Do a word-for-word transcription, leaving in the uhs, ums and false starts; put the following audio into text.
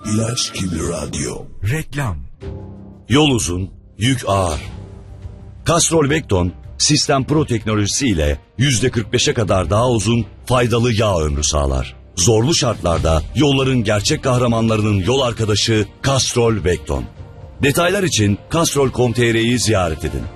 İlaç gibi radyo. Reklam. Yol uzun, yük ağır. Castrol Vecton, Sistem Pro teknolojisi ile yüzde kırk beşe kadar daha uzun, faydalı yağ ömrü sağlar. Zorlu şartlarda yolların gerçek kahramanlarının yol arkadaşı Castrol Vecton. Detaylar için castrol nokta com nokta tr'yi ziyaret edin.